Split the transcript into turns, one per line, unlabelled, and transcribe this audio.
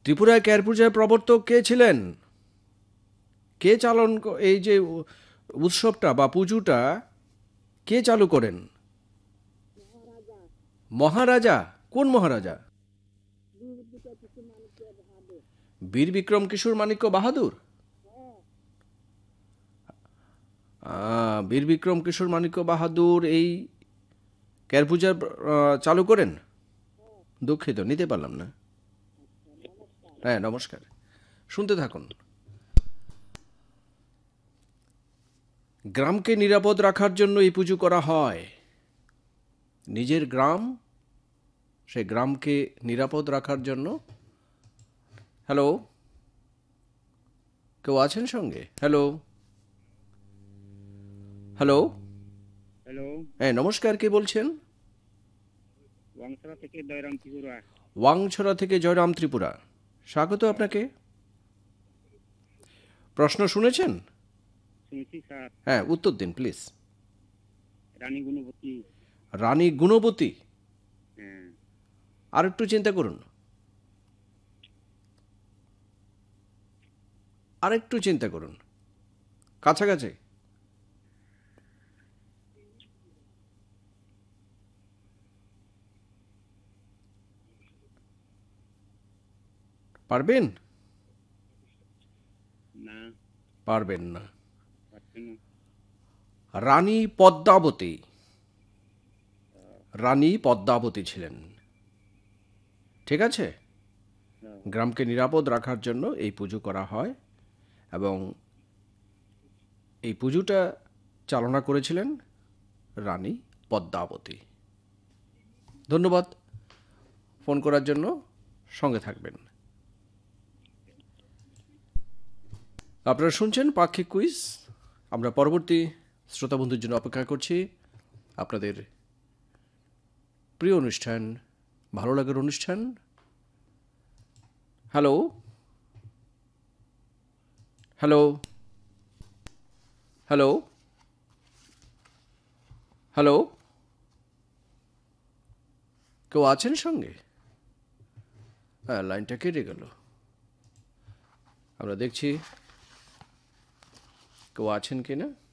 ত্রিপুরায় ক্যার পূজার প্রবর্তক কে ছিলেন? কে এই যে উৎসবটা বা পুজোটা কে চালু করেন? মহারাজা? কোন মহারাজা? বীর বিক্রম কিশোর মাণিক্য বাহাদুর। বীর বিক্রম কিশোর মাণিক্য বাহাদুর এই ক্যার পূজা চালু করেন। দুঃখিত, নিতে পারলাম না। হ্যাঁ, নমস্কার। শুনতে থাকুন। গ্রামকে নিরাপদ রাখার জন্য এই পুজো করা হয়। নিজের গ্রাম, সেই গ্রামকে নিরাপদ রাখার জন্য। হ্যালো, কেউ আছেন সঙ্গে? হ্যালো হ্যালো
হ্যালো,
হ্যাঁ, নমস্কার, কে বলছেন?
ওয়াংছড়া থেকে দয়রাম ত্রিপুরা।
ওয়াংছড়া থেকে জয়রাম ত্রিপুরা, স্বাগত আপনাকে। প্রশ্ন শুনেছেন?
শুনছি স্যার।
হ্যাঁ, উত্তর দিন প্লিজ।
রানী গুণবতী।
রানী গুণবতী?
হ্যাঁ।
আর একটু চিন্তা করুন, আর একটু চিন্তা করুন, কাছাকাছি। পারবেন?
না,
পারবেন না।
পারছি না।
রানী পদ্মাবতী। রানী পদ্মাবতী ছিলেন। ঠিক আছে। গ্রামকে নিরাপদ রাখার জন্য এই পুজো করা হয় এবং এই পুজোটা চালনা করেছিলেন রানী পদ্মাবতী। ধন্যবাদ ফোন করার জন্য, সঙ্গে থাকবেন। আপনারা শুনছেন পাক্ষিক কুইজ। আমরা পরবর্তী শ্রোতাবন্ধুর জন্য অপেক্ষা করছি। আপনাদের প্রিয় অনুষ্ঠান, ভালো লাগার অনুষ্ঠান। হ্যালো হ্যালো হ্যালো হ্যালো, কেউ আছেন সঙ্গে? হ্যাঁ, লাইনটা কেটে গেল। আমরা দেখছি কেউ আছেন কিনা।